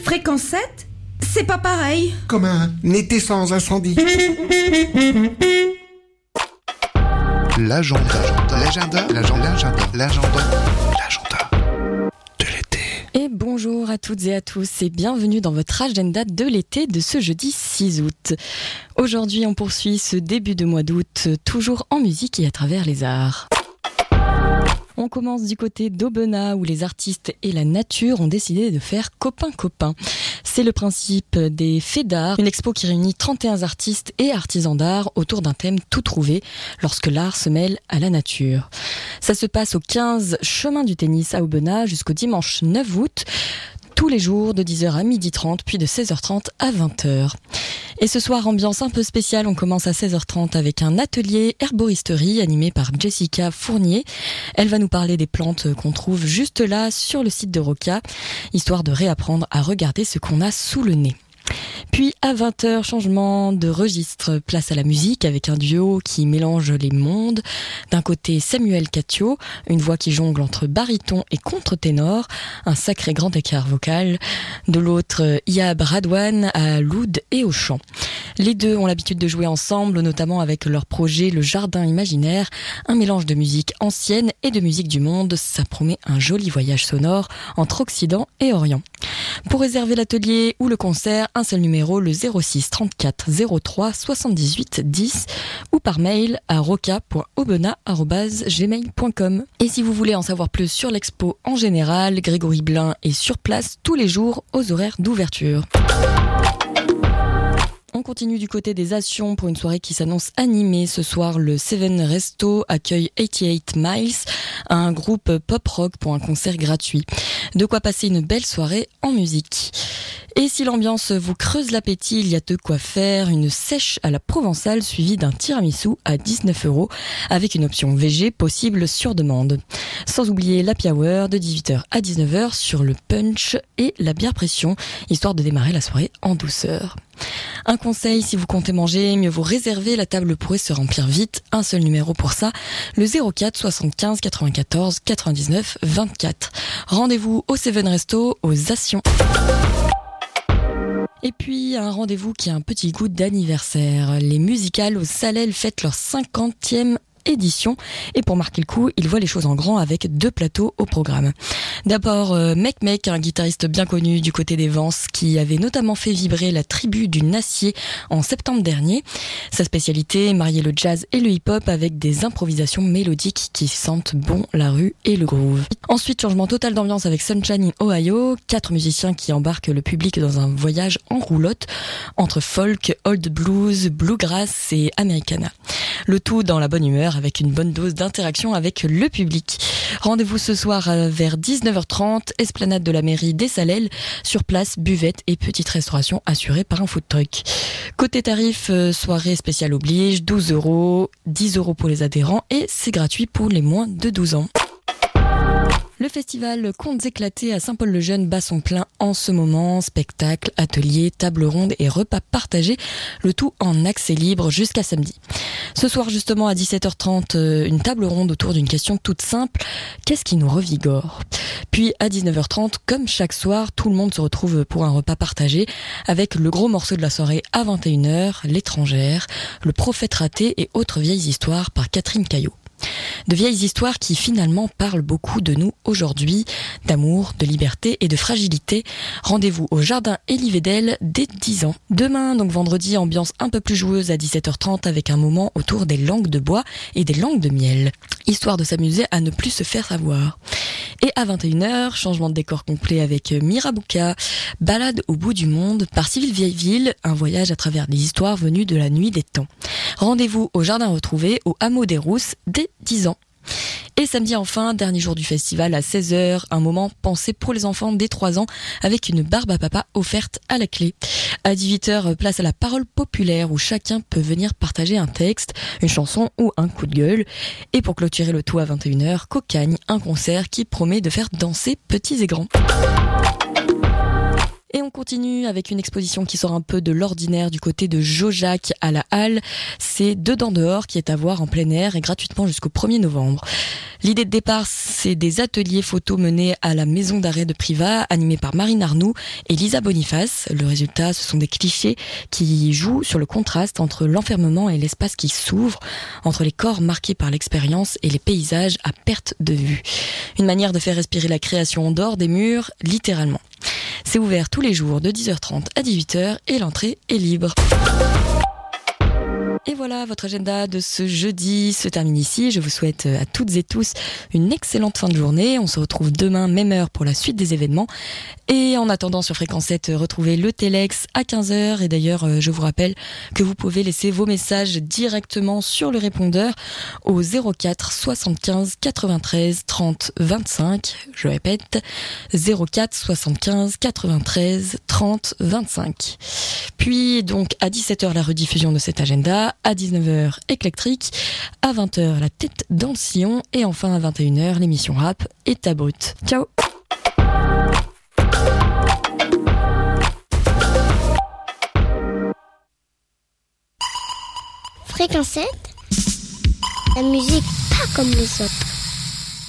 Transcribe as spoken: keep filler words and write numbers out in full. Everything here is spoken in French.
Fréquence sept, c'est pas pareil. Comme un été sans incendie. L'agenda, l'agenda, l'agenda, l'agenda, l'agenda, l'agenda de l'été. Et bonjour à toutes et à tous et bienvenue dans votre agenda de l'été de ce jeudi six août. Aujourd'hui, on poursuit ce début de mois d'août, toujours en musique et à travers les arts. On commence du côté d'Aubenas où les artistes et la nature ont décidé de faire copain-copain. C'est le principe des Fées d'art, une expo qui réunit trente et un artistes et artisans d'art autour d'un thème tout trouvé lorsque l'art se mêle à la nature. Ça se passe au quinze chemin du tennis à Aubenas jusqu'au dimanche neuf août. Tous les jours de dix heures à midi trente, puis de seize heures trente à vingt heures. Et ce soir, ambiance un peu spéciale, on commence à seize heures trente avec un atelier herboristerie animé par Jessica Fournier. Elle va nous parler des plantes qu'on trouve juste là sur le site de Roca, histoire de réapprendre à regarder ce qu'on a sous le nez. Puis à vingt heures, changement de registre, place à la musique avec un duo qui mélange les mondes. D'un côté Samuel Catio, une voix qui jongle entre baryton et contre-ténor, un sacré grand écart vocal. De l'autre, Yab Radwan à l'oud et au chant. Les deux ont l'habitude de jouer ensemble, notamment avec leur projet Le Jardin Imaginaire, un mélange de musique ancienne et de musique du monde. Ça promet un joli voyage sonore entre Occident et Orient. Pour réserver l'atelier ou le concert, un seul numéro, le zéro six trente-quatre zéro trois soixante-dix-huit dix ou par mail à roca point aubenas arobase gmail point com. Et si vous voulez en savoir plus sur l'expo en général, Grégory Blin est sur place tous les jours aux horaires d'ouverture. On continue du côté des Assions pour une soirée qui s'annonce animée. Ce soir, le Seven Resto accueille quatre-vingt-dix Miles, un groupe pop-rock pour un concert gratuit. De quoi passer une belle soirée en musique. Et si l'ambiance vous creuse l'appétit, il y a de quoi faire une sèche à la provençale suivie d'un tiramisu à dix-neuf euros avec une option végé possible sur demande. Sans oublier l'happy hour de dix-huit heures à dix-neuf heures sur le punch et la bière pression, histoire de démarrer la soirée en douceur. Un conseil, si vous comptez manger, mieux vous réserver, la table pourrait se remplir vite. Un seul numéro pour ça, le zéro quatre soixante-quinze quatre-vingt-quatorze quatre-vingt-dix-neuf vingt-quatre. Rendez-vous au Seven Resto aux Assions. Et puis, un rendez-vous qui a un petit goût d'anniversaire. Les musicales aux Salelles fêtent leur cinquantième édition et pour marquer le coup, ils voient les choses en grand avec deux plateaux au programme. D'abord, euh, Mec Mec, un guitariste bien connu du côté des Vences qui avait notamment fait vibrer la tribu du Nassier en septembre dernier. Sa spécialité, marier le jazz et le hip-hop avec des improvisations mélodiques qui sentent bon la rue et le groove. Ensuite, changement total d'ambiance avec Sunshine in Ohio, quatre musiciens qui embarquent le public dans un voyage en roulotte entre folk, old blues, bluegrass et americana. Le tout dans la bonne humeur avec une bonne dose d'interaction avec le public. Rendez-vous ce soir vers dix-neuf heures trente, esplanade de la mairie des Salelles, sur place, buvette et petite restauration assurée par un food truck. Côté tarif, soirée spéciale oblige, douze euros, dix euros pour les adhérents et c'est gratuit pour les moins de douze ans. Le festival Contes éclatés à Saint-Paul-le-Jeune bat son plein en ce moment. Spectacles, ateliers, tables rondes et repas partagés, le tout en accès libre jusqu'à samedi. Ce soir justement à dix-sept heures trente, une table ronde autour d'une question toute simple, qu'est-ce qui nous revigore ? Puis à dix-neuf heures trente, comme chaque soir, tout le monde se retrouve pour un repas partagé avec le gros morceau de la soirée à vingt et une heures, L'étrangère, Le prophète raté et autres vieilles histoires par Catherine Caillot. De vieilles histoires qui finalement parlent beaucoup de nous aujourd'hui, d'amour, de liberté et de fragilité. Rendez-vous au Jardin Elie Vedel dès dix ans. Demain, donc vendredi, ambiance un peu plus joueuse à dix-sept heures trente avec un moment autour des langues de bois et des langues de miel, histoire de s'amuser à ne plus se faire savoir. Et à vingt et une heures, changement de décor complet avec Mirabouka, balade au bout du monde par Civil Vieilleville, un voyage à travers des histoires venues de la nuit des temps. Rendez-vous au Jardin Retrouvé, au Hameau des Rousses, dès dix ans. Et samedi enfin, dernier jour du festival à seize heures, un moment pensé pour les enfants dès trois ans avec une barbe à papa offerte à la clé. À dix-huit heures, place à la parole populaire où chacun peut venir partager un texte, une chanson ou un coup de gueule. Et pour clôturer le tout à vingt et une heures, Cocagne, un concert qui promet de faire danser petits et grands. Et on continue avec une exposition qui sort un peu de l'ordinaire du côté de Jaujac à la Halle. C'est Dedans dehors qui est à voir en plein air et gratuitement jusqu'au premier novembre. L'idée de départ, c'est des ateliers photos menés à la maison d'arrêt de Privas, animés par Marine Arnoux et Lisa Boniface. Le résultat, ce sont des clichés qui jouent sur le contraste entre l'enfermement et l'espace qui s'ouvre, entre les corps marqués par l'expérience et les paysages à perte de vue. Une manière de faire respirer la création en dehors des murs, littéralement. C'est ouvert tous les jours de dix heures trente à dix-huit heures et l'entrée est libre. Et voilà, votre agenda de ce jeudi se termine ici. Je vous souhaite à toutes et tous une excellente fin de journée. On se retrouve demain, même heure, pour la suite des événements. Et en attendant, sur Fréquence sept, retrouvez le Téléx à quinze heures. Et d'ailleurs, je vous rappelle que vous pouvez laisser vos messages directement sur le répondeur au zéro quatre soixante-quinze quatre-vingt-treize trente vingt-cinq. Je répète, zéro quatre soixante-quinze quatre-vingt-treize trente vingt-cinq. Puis donc à dix-sept heures, la rediffusion de cet agenda. À dix-neuf heures, Éclectrique. À vingt heures, La tête dans le sillon. Et enfin, à vingt et une heures, l'émission rap État brut. Ciao! Fréquence sept, la musique pas comme les autres.